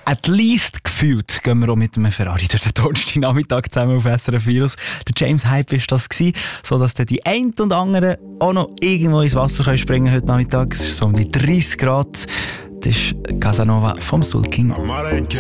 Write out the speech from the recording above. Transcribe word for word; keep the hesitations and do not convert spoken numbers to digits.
At least gefühlt gehen wir auch mit einem Ferrari durch den Donnerstagnachmittag zusammen auf S R F Virus. Der James Hype war das gewesen, sodass dann die einen und anderen auch noch irgendwo ins Wasser können springen heute Nachmittag. Es ist so um die dreißig Grad. Das ist Casanova vom Soul King.